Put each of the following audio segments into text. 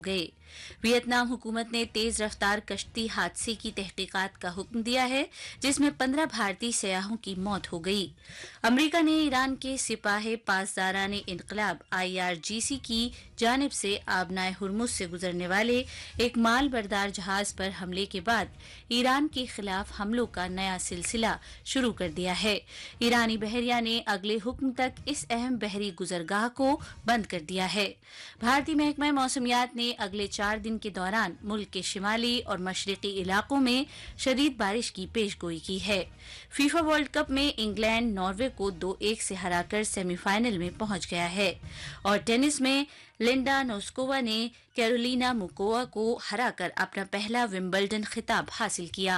गए। वियतनाम हुकूमत ने तेज रफ्तार कश्ती हादसे की तहकीकात का हुक्म दिया है, जिसमें 15 भारतीय सयाहों की मौत हो गई। अमेरिका ने ईरान के सिपाही पासदारान इनकलाब IRGC की जानिब से आबनाए हुर्मुज से गुजरने वाले एक माल बरदार जहाज पर हमले के बाद ईरान के खिलाफ हमलों का नया सिलसिला शुरू कर दिया है। ईरानी बहरिया ने अगले हुक्म तक इस अहम बहरी गुजरगाह को बंद कर दिया है। भारतीय महकमा मौसमियात ने अगले 4 दिन के दौरान मुल्क के शिमाली और मशरकी इलाकों में शदीद बारिश की पेशगोई की है। फीफा वर्ल्ड कप में इंग्लैंड नॉर्वे को 2-1 से हराकर सेमीफाइनल में पहुंच गया है और टेनिस में लिंडा नोस्कोवा ने कैरोलिना मुकोवा को हराकर अपना पहला विंबलडन खिताब हासिल किया।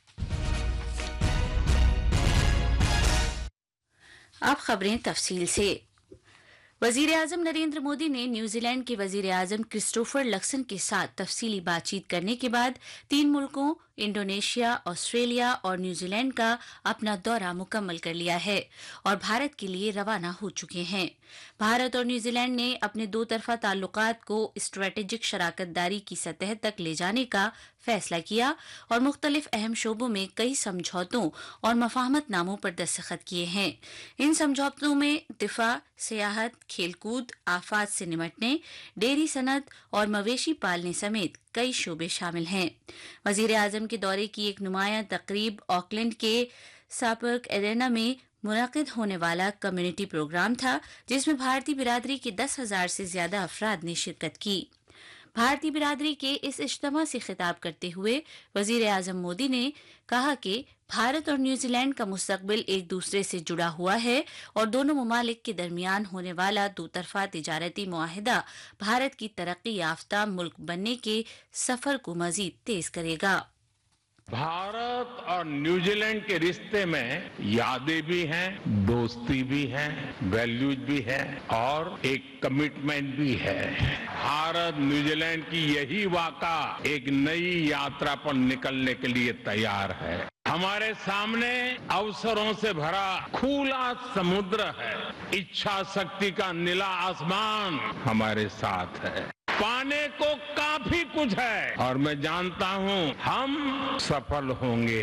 अब खबरें तफसील से। वजीर आजम नरेंद्र मोदी ने न्यूजीलैंड के वजीर आजम क्रिस्टोफर लक्सन के साथ तफसीली बातचीत करने के बाद 3 मुल्कों इंडोनेशिया, ऑस्ट्रेलिया और न्यूजीलैंड का अपना दौरा मुकम्मल कर लिया है और भारत के लिए रवाना हो चुके हैं। भारत और न्यूजीलैंड ने अपने दो तरफा ताल्लुकात को स्ट्रेटेजिक शराकतदारी की सतह तक ले जाने का फैसला किया और मुख्तलिफ अहम शोबों में कई समझौतों और मफाहमत नामों पर दस्तखत किए हैं। इन समझौतों में दिफा, सियाहत, खेलकूद, आफात से निमटने, डेयरी सनत और मवेशी पालने समेत कई शोबे शामिल हैं। वजीर आजम के दौरे की एक नुमाया तकरीब ऑकलैंड के सापर्क एरेना में मुनक़िद होने वाला कम्युनिटी प्रोग्राम था, जिसमें भारतीय बिरादरी के 10,000 से ज्यादा अफराद ने शिरकत की। भारतीय बिरादरी के इस इज्तिमा से खिताब करते हुए वजीर आजम मोदी ने कहा कि भारत और न्यूजीलैंड का मुस्तकबिल एक दूसरे से जुड़ा हुआ है और दोनों ममालिक के दरमियान होने वाला दोतरफा तिजारती मुआहिदा भारत की तरक्की याफ्ता मुल्क बनने के सफर को मजीद तेज करेगा। भारत और न्यूजीलैंड के रिश्ते में यादें भी हैं, दोस्ती भी है, वैल्यूज भी है और एक कमिटमेंट भी है। भारत न्यूजीलैंड की यही वाक़ा एक नई यात्रा पर निकलने के लिए तैयार है। हमारे सामने अवसरों से भरा खुला समुद्र है, इच्छा शक्ति का नीला आसमान हमारे साथ है। पाने को काफी कुछ है और मैं जानता हूं हम सफल होंगे।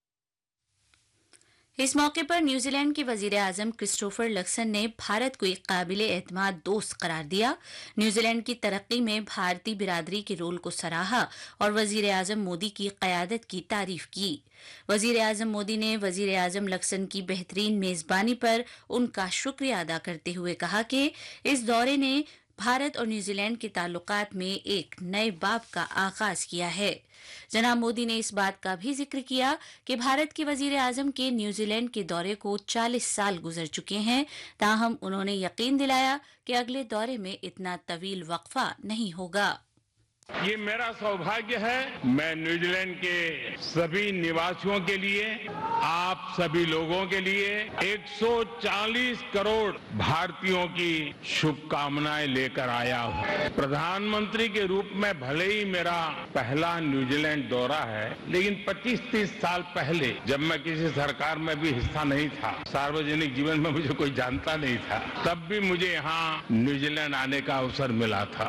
इस मौके पर न्यूजीलैंड के वजीर आजम क्रिस्टोफर लक्सन ने भारत को एक काबिल एतमाद दोस्त करार दिया। न्यूजीलैंड की तरक्की में भारतीय बिरादरी के रोल को सराहा और वजीर आजम मोदी की क़यादत की तारीफ की। वजीर आजम मोदी ने वजीर आजम लक्सन की बेहतरीन मेजबानी पर उनका शुक्रिया अदा करते हुए कहा कि इस दौरे ने भारत और न्यूजीलैंड के ताल्लुकात में एक नए बाब का आगाज किया है। जनाब मोदी ने इस बात का भी जिक्र किया कि भारत के वजीर आजम के न्यूजीलैंड के दौरे को 40 साल गुजर चुके हैं, ताहम उन्होंने यकीन दिलाया कि अगले दौरे में इतना तवील वक्फा नहीं होगा। ये मेरा सौभाग्य है, मैं न्यूजीलैंड के सभी निवासियों के लिए, आप सभी लोगों के लिए 140 करोड़ भारतीयों की शुभकामनाएं लेकर आया हूं। प्रधानमंत्री के रूप में भले ही मेरा पहला न्यूजीलैंड दौरा है, लेकिन 25-30 साल पहले जब मैं किसी सरकार में भी हिस्सा नहीं था, सार्वजनिक जीवन में मुझे कोई जानता नहीं था, तब भी मुझे यहाँ न्यूजीलैंड आने का अवसर मिला था।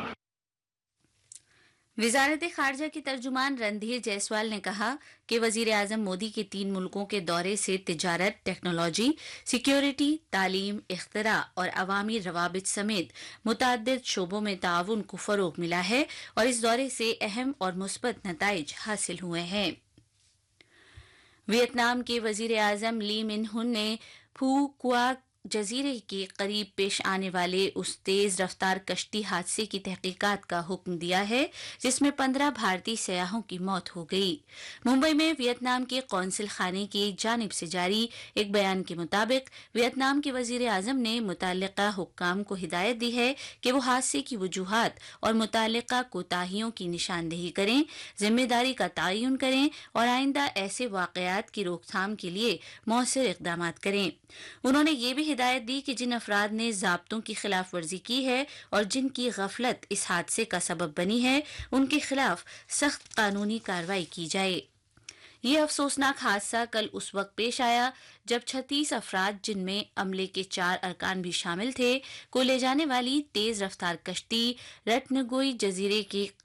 वजारत खारजा की तर्जुमान रणधीर जायसवाल ने कहा कि वजीर आजम मोदी के 3 मुल्कों के दौरे से तिजारत, टेक्नोलॉजी, सिक्योरिटी, तालीम, इख्तरा और अवामी रवाबित समेत मुतअद्दिद शोबों में ताउन को फरोग मिला है और इस दौरे से अहम और मुस्बत नताइज हासिल हुए हैं। वियतनाम के वजीर आजम ली मिन हुन ने फू क्वाक जजीरे के करीब पेश आने वाले उस तेज रफ्तार कश्ती हादसे की तहकीकात का हुक्म दिया है जिसमें 15 भारतीय सयाहों की मौत हो गई। मुंबई में वियतनाम के कौंसिल खाने की जानिब से जारी एक बयान के मुताबिक वियतनाम के वजीर आजम ने मुताल्लिका हुक्काम को हिदायत दी है कि वो हादसे की वजूहात और मुताल्लिका कोताहियों की निशानदेही करें, जिम्मेदारी का तयन करें और आइंदा ऐसे वाकयात की रोकथाम के लिए मौसर इकदाम करें। उन्होंने ये भी हिदायत दी कि जिन अफराद ने ज़ाब्तों की खिलाफ वर्जी की है और जिनकी गफलत इस हादसे का सबब बनी है, उनके खिलाफ सख्त कानूनी कार्रवाई की जाए। ये अफसोसनाक हादसा कल उस वक्त पेश आया जब 36 अफराद, जिनमें अमले के 4 अरकान भी शामिल थे, को ले जाने वाली तेज रफ्तार कश्ती रत्नगोई जजीरे के